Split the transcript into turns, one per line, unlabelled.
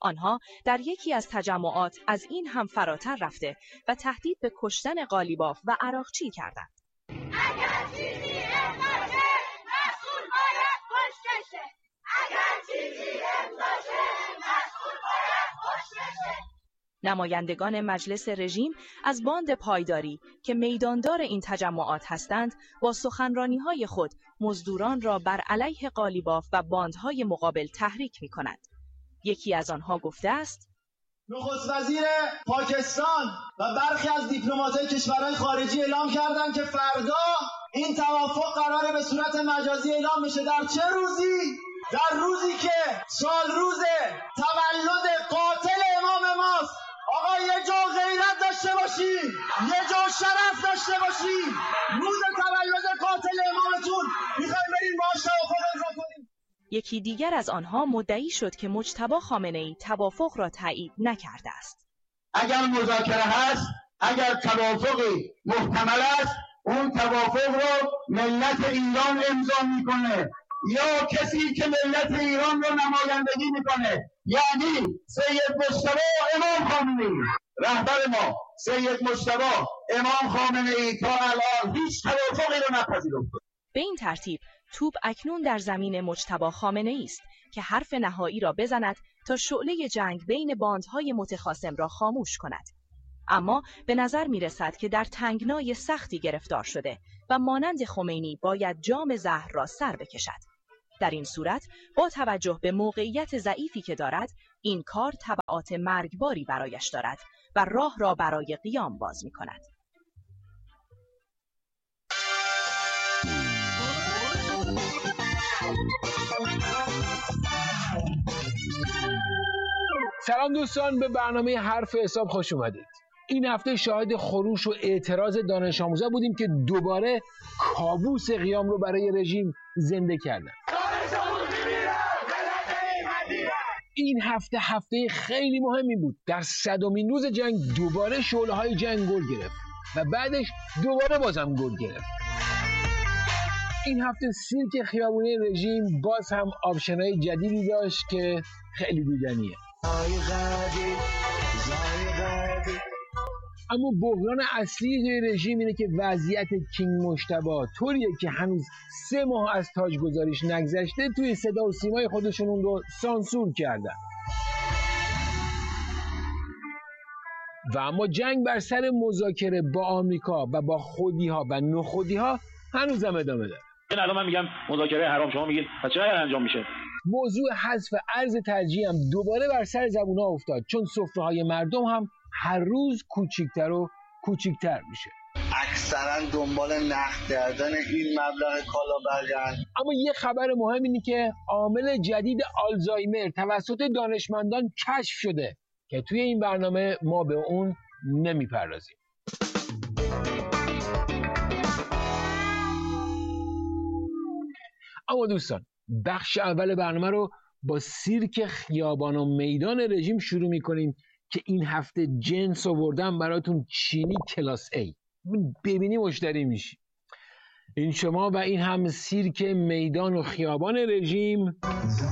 آنها در یکی از تجمعات از این هم فراتر رفته و تهدید به کشتن قالیباف و عراقچی کردند.
اگر چیزی امضاشه مسئول باید کشته شه. اگر چیزی امضاشه مسئول باید کشته شه.
نمایندگان مجلس رژیم از باند پایداری که میداندار این تجمعات هستند با سخنرانی‌های خود مزدوران را بر علیه قالیباف و باندهای مقابل تحریک می‌کنند. یکی از آنها گفته است:
نخست وزیر پاکستان و برخی از دیپلمات‌های کشورهای خارجی اعلام کردند که فردا این توافق قراره به صورت مجازی اعلام بشه. در چه روزی؟ در روزی که سال روز تولد قاتل امام ماست. آقا یه جا غیرت داشته باشی، یه جا شرف داشته باشی. روز تولد قاتل امامتون میخوایم بریم باهاش توافق امضا کنیم.
یکی دیگر از آنها مدعی شد که مجتبی خامنه‌ای توافق را تایید نکرده است.
اگر مذاکره هست، اگر توافقی محتمل است، اون توافق رو ملت ایران امضا میکنه یا کسی که ملت ایران رو نمایندگی میکنه، یعنی سید مجتبی امام خامنه‌ای، رهبر ما سید مجتبی امام خامنه‌ای تا الان هیچ توافقی رو نپذیرفته.
به این ترتیب توپ اکنون در زمین مجتبی خامنه‌ای است که حرف نهایی را بزند تا شعله جنگ بین باندهای متخاصم را خاموش کند. اما به نظر می رسد که در تنگنای سختی گرفتار شده و مانند خمینی باید جام زهر را سر بکشد. در این صورت با توجه به موقعیت ضعیفی که دارد، این کار تبعات مرگباری برایش دارد و راه را برای قیام باز می کند.
سلام دوستان، به برنامه حرف حساب خوش اومدید. این هفته شاهد خروش و اعتراض دانش آموزا بودیم که دوباره کابوس قیام رو برای رژیم زنده کردن. این هفته خیلی مهمی بود. در 100مین روز جنگ دوباره شعله‌های جنگ گل گرفت و بعدش دوباره بازم گل گرفت. این هفته سیرک خیابونی رژیم باز هم آپشن‌های جدیدی داشت که خیلی دیدنیه. اما بحران اصلی رژیم اینه که وضعیت کینگ مجتبی طوریه که هنوز 3 ماه از تاجگذاریش نگذشته توی صدا و سیمای خودشون اون رو سانسور کردن. و اما جنگ بر سر مذاکره با آمریکا و با خودی‌ها و نخودی‌ها هنوزم ادامه داره.
الان من میگم مذاکره حرام، شما میگید پس چرا انجام میشه؟
موضوع حذف ارز ترجیحی هم دوباره بر سر زبون‌ها افتاد، چون سفره‌های مردم هم هر روز کوچیک‌تر و کوچیک‌تر میشه.
اکثرا دنبال نقد کردن این مبلغ کالا برگن.
اما یه خبر مهم اینه که عامل جدید آلزایمر توسط دانشمندان کشف شده که توی این برنامه ما به اون نمیپردازیم. اما دوستان، بخش اول برنامه رو با سیرک خیابان و میدان رژیم شروع میکنیم که این هفته جنس آوردم براتون چینی کلاس A. ببینی مشتری میشی. این شما و این هم سیرک میدان و خیابان رژیم.